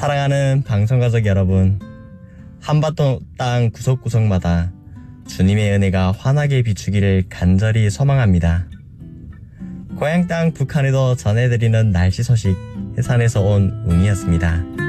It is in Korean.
사랑하는 방송가족 여러분, 한반도 땅 구석구석마다 주님의 은혜가 환하게 비추기를 간절히 소망합니다. 고향 땅 북한에도 전해드리는 날씨 소식 해산에서 온 웅이었습니다.